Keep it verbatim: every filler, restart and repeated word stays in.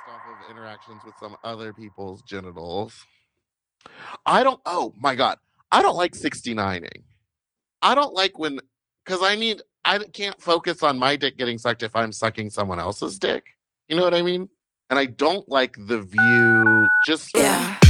off of interactions with some other people's genitals. I don't. Oh my god, I don't like sixty-nining. I don't like when because I need. I can't focus on my dick getting sucked if I'm sucking someone else's dick. You know what I mean? And I don't like the view. Just Yeah.